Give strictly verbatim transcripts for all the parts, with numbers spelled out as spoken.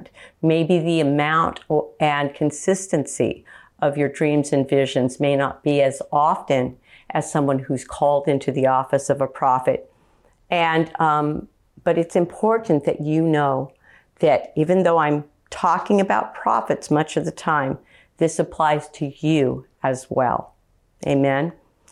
different. Maybe the amount and consistency of your dreams and visions may not be as often as someone who's called into the office of a prophet. And, um, but it's important that you know that even though I'm talking about prophets much of the time, this applies to you as well. Amen.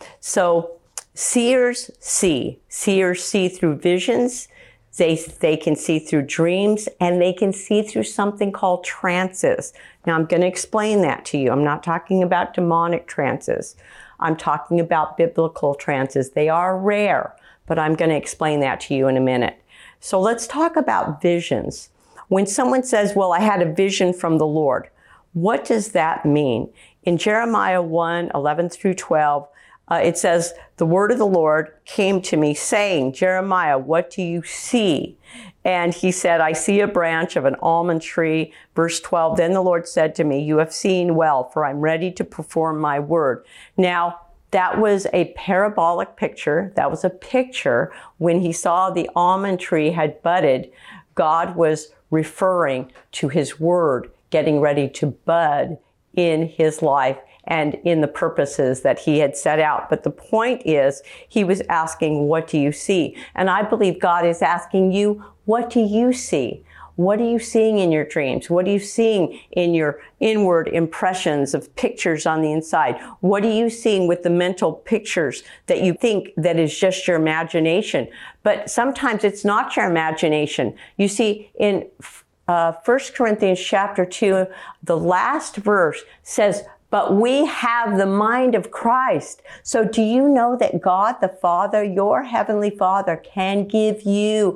So seers see. Seers see through visions. They, they can see through dreams, and they can see through something called trances. Now, I'm going to explain that to you. I'm not talking about demonic trances. I'm talking about biblical trances. They are rare, but I'm going to explain that to you in a minute. So let's talk about visions. When someone says, well, I had a vision from the Lord, what does that mean? In Jeremiah one, eleven through twelve, Uh, it says, the word of the Lord came to me saying, Jeremiah, what do you see? And he said, I see a branch of an almond tree. Verse twelve, then the Lord said to me, you have seen well, for I'm ready to perform my word. Now, that was a parabolic picture. That was a picture when he saw the almond tree had budded. God was referring to his word getting ready to bud in his life and in the purposes that he had set out. But the point is, he was asking, what do you see? And I believe God is asking you, what do you see? What are you seeing in your dreams? What are you seeing in your inward impressions of pictures on the inside? What are you seeing with the mental pictures that you think that is just your imagination? But sometimes it's not your imagination. You see, in uh, First Corinthians chapter two, the last verse says, but we have the mind of Christ. So do you know that God the Father, your heavenly Father, can give you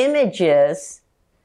images,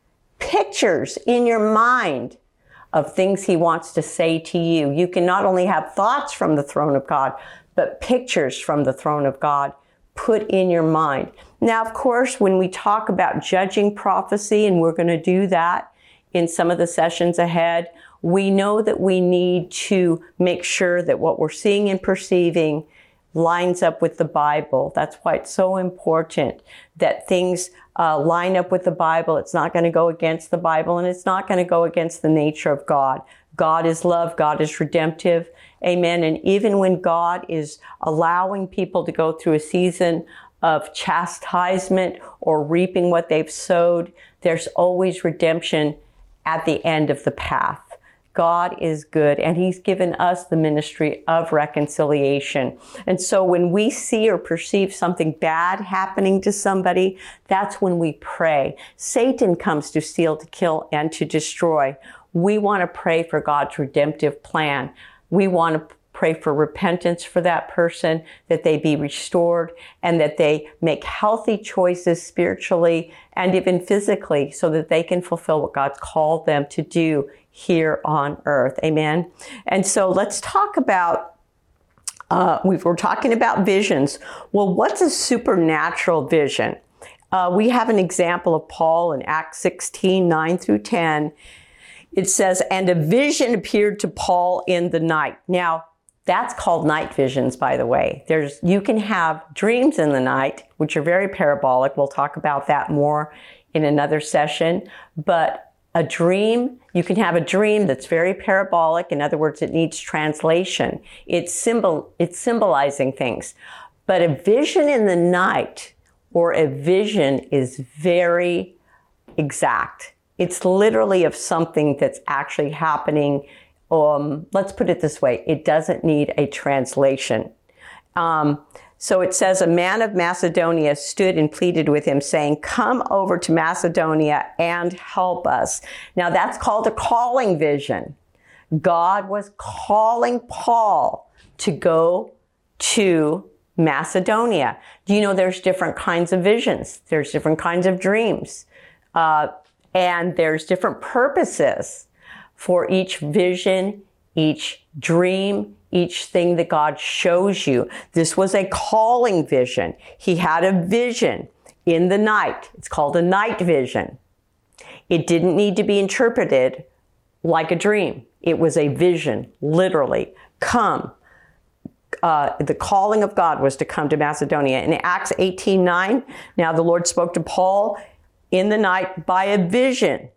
pictures in your mind of things he wants to say to you? You can not only have thoughts from the throne of God, but pictures from the throne of God put in your mind. Now, of course, when we talk about judging prophecy, and we're going to do that in some of the sessions ahead, we know that we need to make sure that what we're seeing and perceiving lines up with the Bible. That's why it's so important that things uh, line up with the Bible. It's not going to go against the Bible, and it's not going to go against the nature of God. God is love. God is redemptive. Amen. And even when God is allowing people to go through a season of chastisement or reaping what they've sowed, there's always redemption at the end of the path. God is good, and he's given us the ministry of reconciliation. And so when we see or perceive something bad happening to somebody, that's when we pray. Satan comes to steal, to kill, and to destroy. We want to pray for God's redemptive plan. We want to pray for repentance for that person, that they be restored, and that they make healthy choices spiritually and even physically so that they can fulfill what God's called them to do here on earth. Amen. And so let's talk about, uh, we we're talking about visions. Well, what's a supernatural vision? Uh, we have an example of Paul in Acts sixteen, nine through ten. It says, and a vision appeared to Paul in the night. Now, that's called night visions, by the way. There's, you can have dreams in the night, which are very parabolic. We'll talk about that more in another session. But a dream, you can have a dream that's very parabolic. In other words, it needs translation. It's symbol, it's symbolizing things. But a vision in the night or a vision is very exact. It's literally of something that's actually happening. Um, let's put it this way. It doesn't need a translation. Um, So it says, a man of Macedonia stood and pleaded with him, saying, come over to Macedonia and help us. Now that's called a calling vision. God was calling Paul to go to Macedonia. Do you know there's different kinds of visions? There's different kinds of dreams. Uh, and there's different purposes for each vision, each dream, each thing that God shows you. This was a calling vision. He had a vision in the night. It's called a night vision. It didn't need to be interpreted like a dream. It was a vision, literally. Come. Uh, the calling of God was to come to Macedonia. In Acts eighteen nine, now the Lord spoke to Paul in the night by a vision